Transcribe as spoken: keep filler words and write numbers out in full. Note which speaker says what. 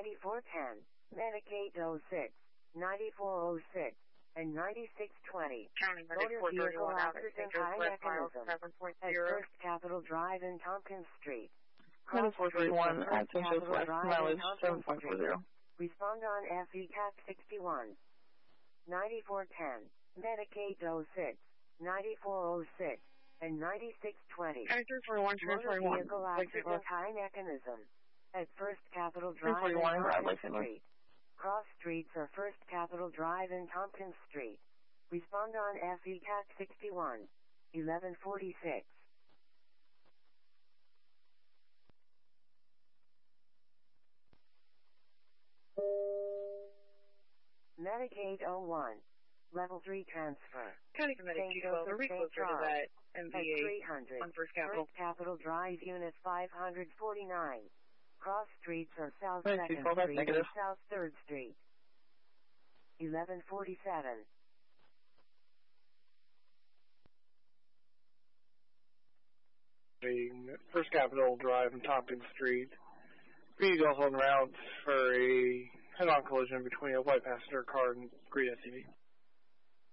Speaker 1: ninety-four ten, Medicaid oh six, ninety-four oh six, and ninety-six twenty.
Speaker 2: County
Speaker 1: Motor
Speaker 2: four
Speaker 1: vehicle
Speaker 2: thirty-one out at
Speaker 1: accident
Speaker 2: Saint Joe's
Speaker 1: high
Speaker 2: West Mile
Speaker 1: mechanism
Speaker 2: seven point
Speaker 1: at
Speaker 2: zero.
Speaker 1: First Capitol Drive in Tompkins Street.
Speaker 3: County four thirty-one at Saint Joe's West Mile seven point four zero.
Speaker 1: Respond on F E C A C sixty-one. ninety-four ten, Medicaid oh six, ninety-four oh six, and ninety-six twenty.
Speaker 2: County three forty-one,
Speaker 1: Motor
Speaker 2: transfer one.
Speaker 1: vehicle accident high mechanism at First Capitol Drive in
Speaker 3: three forty-one,
Speaker 1: Tompkins
Speaker 3: Bradley,
Speaker 1: Street. Cross streets are First Capitol Drive in Tompkins Street. Respond on F E C A C sixty-one, eleven forty-six. Medicaid oh one, Level three transfer.
Speaker 2: County Committee
Speaker 1: Saint
Speaker 2: two twelve, are we
Speaker 1: Joseph,
Speaker 2: closer to that M V
Speaker 1: at
Speaker 2: A
Speaker 1: three hundred,
Speaker 2: on First Capitol?
Speaker 1: First Capitol Drive, Unit five forty-nine. Cross streets are South
Speaker 3: Right,
Speaker 1: second
Speaker 3: two twelve,
Speaker 1: Street
Speaker 3: negative.
Speaker 1: and South third Street. eleven forty-seven.
Speaker 4: First Capitol Drive and Tompkins Street. Vehicles on route for a head-on collision between a white passenger car and green S U V.